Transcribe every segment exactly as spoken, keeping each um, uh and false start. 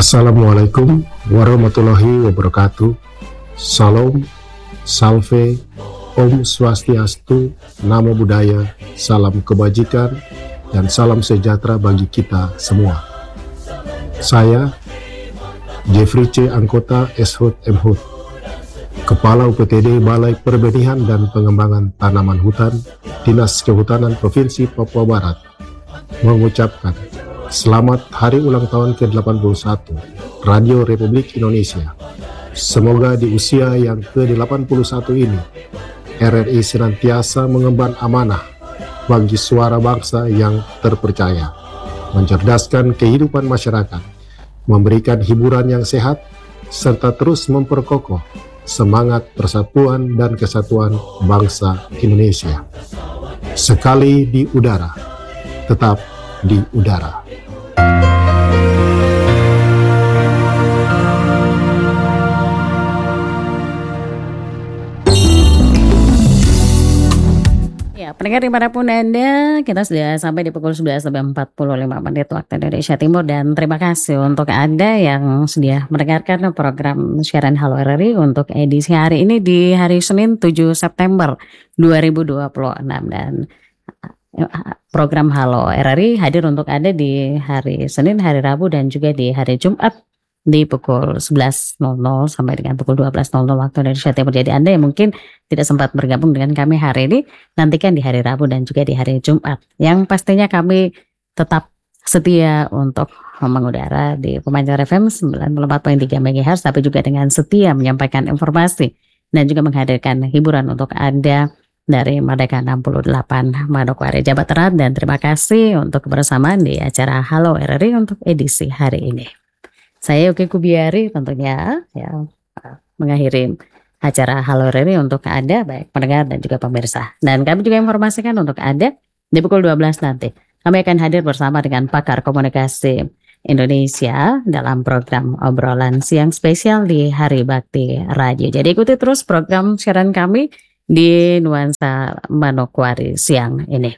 Assalamualaikum warahmatullahi wabarakatuh. Salam, salve, Om Swastiastu, Namo Buddhaya, salam kebajikan, dan salam sejahtera bagi kita semua. Saya, Jeffrey C. Angkota S H U T M H U T, Kepala U P T D Balai Perbenihan dan Pengembangan Tanaman Hutan, Dinas Kehutanan Provinsi Papua Barat, mengucapkan selamat hari ulang tahun ke delapan puluh satu Radio Republik Indonesia. Semoga di usia yang ke delapan puluh satu ini, R R I senantiasa mengemban amanah bagi suara bangsa yang terpercaya, mencerdaskan kehidupan masyarakat, memberikan hiburan yang sehat, serta terus memperkokoh semangat persatuan dan kesatuan bangsa Indonesia. Sekali di udara, tetap di udara. Ya, pendengar dimanapun Anda, kita sudah sampai di pukul sebelas lebih empat puluh lima menit waktu Indonesia Timur, dan terima kasih untuk Anda yang sudah mendengarkan program siaran Halo R R I untuk edisi hari ini di hari Senin tujuh September dua ribu dua puluh enam, dan program Halo R R I hadir untuk Anda di hari Senin, hari Rabu, dan juga di hari Jumat di pukul sebelas sampai dengan pukul dua belas waktu Indonesia Timur. Jadi Anda yang mungkin tidak sempat bergabung dengan kami hari ini, nantikan di hari Rabu dan juga di hari Jumat. Yang pastinya kami tetap setia untuk mengudara di Pemancar F M sembilan puluh empat koma tiga megahertz, tapi juga dengan setia menyampaikan informasi dan juga menghadirkan hiburan untuk Anda dari Merdeka enam puluh delapan Manokwari, Jawa Barat. Dan terima kasih untuk kebersamaan di acara Halo R R I untuk edisi hari ini. Saya Yogi Kubiari tentunya ya mengakhiri acara Halo R R I untuk Anda, baik pendengar dan juga pemirsa. Dan kami juga informasikan untuk Anda di pukul dua belas nanti kami akan hadir bersama dengan pakar komunikasi Indonesia dalam program obrolan siang spesial di Hari Bakti Radio. Jadi ikuti terus program siaran kami di Nuansa Manokwari siang ini.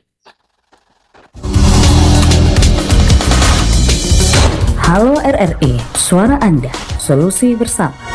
Halo R R I, suara Anda, solusi bersama.